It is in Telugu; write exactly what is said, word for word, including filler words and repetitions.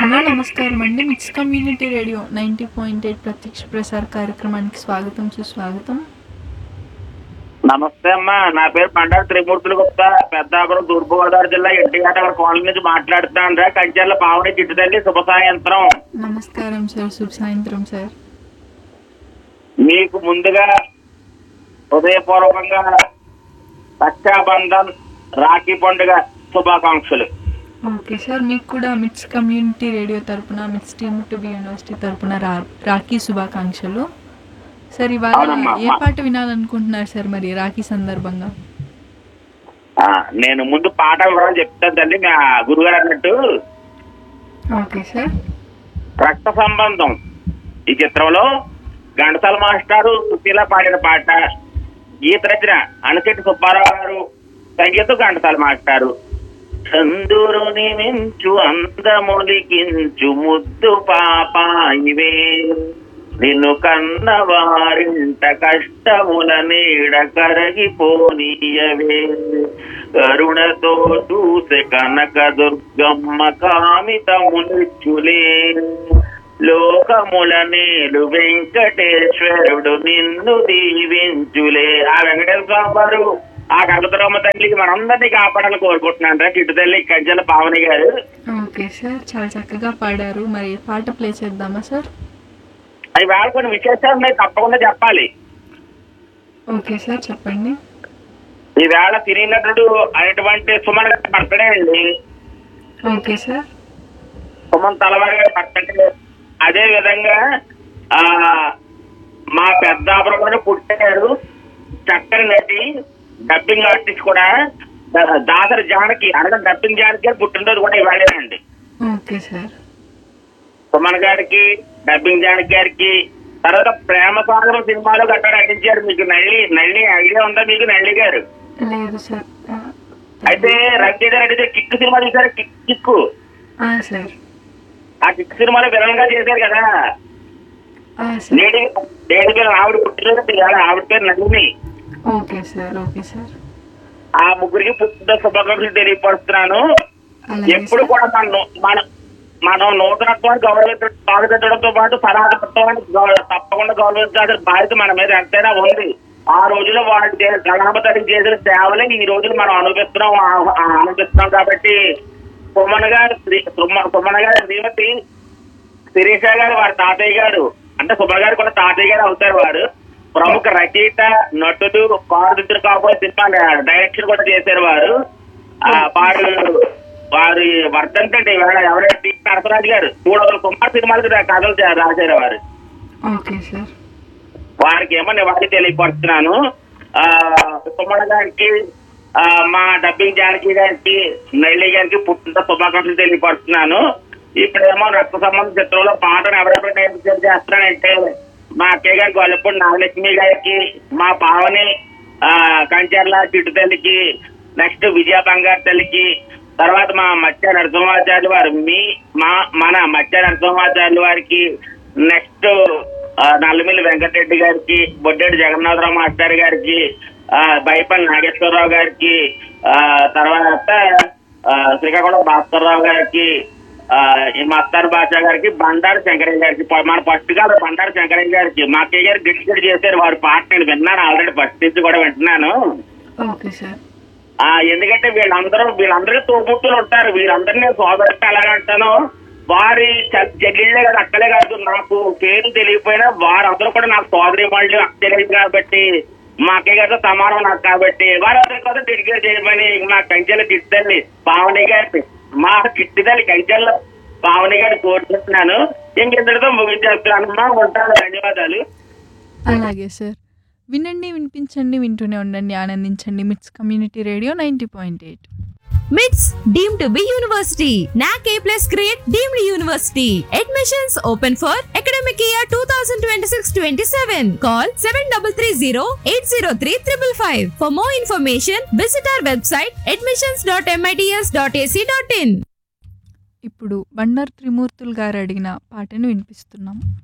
హలో నమస్కారం అండి. Mix community radio ninety point eight ప్రత్యక్ష ప్రసార కార్యక్రమానికి స్వాగతం సుస్వాగతం. నమస్తే అమ్మా, నా పేరు పండారు త్రిమూర్తులు గుప్తా, పెద్దాపురం తూర్పుగోదావరి జిల్లా ఎన్టీఆర్ నగర్ కాలనీ నుంచి మాట్లాడుతున్నాను రా. కంచెర్ల పావని చిట్టు తల్లి, శుభ సాయంత్రం. నమస్కారం సార్, శుభ సాయంత్రం సార్. మీకు ముందుగా హృదయపూర్వకంగా రక్షాబంధన్ రాఖీ పండుగ శుభాకాంక్షలు. ఓకే సార్, మీకు కూడా మిక్స్ కమ్యూనిటీ రేడియో తరపున, mix team to be university తరపున రా రాఖీ శుభాకాంక్షలు. సార్ ఇవాళ అవునమ్మా. ఏ పాట వినాలనుకుంటున్నారు సార్ మరి రాఖీ సందర్భంగా? ఆ, నేను ముందు పాట వివరాలు చెప్తాను తల్లి, మా గురుగారు అన్నట్టు. Okay sir. రక్త సంబంధం ఈ చిత్రంలో ఘంటసాల మాస్టారు సుశీల పాడిన పాట, గీత రచన అనచెట్టి సుబ్బారావు గారు, సంగీతం ఘంటసాల మాస్టారు. చందురుని మించు అందములికించు ముద్దు పాపాయివే, నిన్ను కన్న వారింట కష్టముల నీడ కరగిపోనీయవే, కరుణతో చూసే కనక దుర్గమ్మ కామితమునిచ్చులే, లోకముల నేలు వెంకటేశ్వరుడు నిన్ను దీవించులే. ఆ వెంకటేశ్వర గారు ఆ కనకదుర్గమ్మ తల్లికి మనందరినీ కాపాడాలని కోరుకుంటున్నాను రా. చిట్టు తల్లి కంచెల పావని గారు. ఓకే సార్, చాలా చక్కగా పాడారు. మరి పాట ప్లే చేద్దామా సార్? అవి వేళ కొన్ని విశేషాలు ఉన్నాయి, తప్పకుండా చెప్పాలి. ఓకే సార్, చెప్పండి. ఈ వేళ సినీ నటుడు అనేటువంటి సుమన్ గారి బర్త్డే అండి. Okay sir. సుమన్ తలవారి గారి బర్త్డే. అదే విధంగా ఆ మా పెద్దాపురం పుట్టారు చక్కని నటి, డబ్బింగ్ ఆర్టిస్ట్ కూడా దాసరి జానకి, అనగా డబ్బింగ్ జానకి గారు పుట్టినరోజు కూడా ఇవాళేనండి. Okay sir. సుమన్ గారికి, డబ్బింగ్ జానకి గారికి, తర్వాత ప్రేమ సాగరం సినిమాలో గట్రా నటించారు. మీకు నల్లి నల్లి ఐడియా ఉందా మీకు? నల్లి గారు లేదు సార్. అయితే రవితేజ రెడ్డి కిక్ సినిమా చూసారు? Kick kick sir. ఆ కిక్ సినిమాలో విలన్ గా చేశారు కదా. సార్. లేడీ లేడీ పేరు ఆవిడ పుట్టినరోజు, ఆవిడ పేరు నల్లిని. Okay sir. Okay sir. ఆ ముగ్గురికి పుట్టిన శుభాకాంక్షలు తెలియపరుస్తున్నాను. అలాగే ఎప్పుడు సార్. కూడా మన మన మనం నూతనత్వాన్ని గౌరవించడం స్వాగతించడంతో పాటు సనాతనత్వాన్ని గౌరవ- తప్పకుండా గౌరవించాల్సిన బాధ్యత మన మీద ఎంతైనా ఉంది. ఆ రోజులో వాళ్ళు గణపతికి చేసిన సేవలే ఈ రోజులు మనం అనుభవిస్తున్నాం ఆ- ఆ అనుభవిస్తున్నాం కాబట్టి సుమన్ గారు శ్రీ- సుమ- సుమన్ గారి శ్రీమతి శిరీష గారు వారి తాతయ్య గారు, అంటే సుమన్ గారు కూడా తాతయ్య గారు అవుతారు. వారు ప్రముఖ రచయిత, నటుడు, పారుదిద్దురు కాకపోతే సినిమా డైరెక్షన్ కూడా చేశారు వారు. ఆ వారు వారి వర్ధంతి అంటే ఇవాళ ఎవరైనా టి నరసరాజు గారు మూడు వందల కుమార్ సినిమాలకు రా- కథలు చే- రాశారు వారు. Okay sir. వారికి ఏమో నేను వారికి తెలియపరుస్తున్నాను. ఆ సుమన్ గారికి, ఆ మా డబ్బింగ్ జానకి గారికి, నల్లి గారికి పుట్టిన శుభాకాంక్షలు తెలియపరుస్తున్నాను. ఇప్పుడేమో రక్త సంబంధ చిత్రంలో పాటను ఎవరెవరు నేర్పించారు చేస్తున్నానంటే మా అక్కయ్య గారి గొల్లపూడి నాగలక్ష్మి గారికి, మా పావని ఆ కంచెర్ల చిట్టు తల్లికి, నెక్స్ట్ విజయ బంగారు తల్లికి, తర్వాత మా మత్స్య నరసింహాచార్యులు వారు, మీ మా మన మత్స్య నరసింహాచార్యులు వారికి, నెక్స్ట్ నల్లమిల్లి వెంకటరెడ్డి గారికి, బొడ్డేడు జగన్నాథరావు మాస్టర్ గారికి, ఆ బైపల్లి నాగేశ్వరరావు గారికి, ఆ తర్వాత ఆ శ్రీకాకుళం భాస్కర్రావు గారికి, ఆ మస్తార్ బాషా గారికి, బండారు శంకరయ్య గారికి, మన ఫస్ట్ గారు బండారు శంకరయ్య గారికి, మా అక్కయ్య గారు గెలిచి చేశారు. వారి పాట నేను విన్నాను ఆల్రెడీ, ఫస్ట్ నుంచి కూడా వింటున్నాను. Okay sir. ఆ ఎందుకంటే వీళ్ళందరూ వీళ్ళందరికీ తోబుట్టులు ఉంటారు. వీళ్ళందరినీ సోదరులు ఎలాగంటాను, వారి చెల్లెళ్ళే కాదు, అక్కలే కాదు, నాకు పేరు తెలియకపోయినా వారందరూ కూడా నాకు సోదరి వాళ్ళు తెలియదు కాబట్టి, మా అక్కయ్య గారితో సమానం నాకు కాబట్టి వారందరి కోసం డెడికేట్ చేయమని మా కంచెల చిట్టల్లి పావని గారి, మా చిట్టిదల్లి కంచెల పావని గారిని కోరుకుంటున్నాను. ఇంకెందరితో ముగించేస్తున్నానమ్మా. ఉంటాను, ధన్యవాదాలు. అలాగే సార్. వినండి, వినిపించండి, వింటూనే ఉండండి, ఆనందించండి. Mix community radio ninety point eight. MITS deemed to be university. N A C A plus grade deemed university. Admissions open for academic year twenty twenty-six twenty-seven. Call seven three three zero eight zero three five five five. For more information, visit our website admissions dot mits dot a c dot in. ఇప్పుడు బండారు త్రిమూర్తులు గారు అడిగిన పాటను వినిపిస్తున్నాం.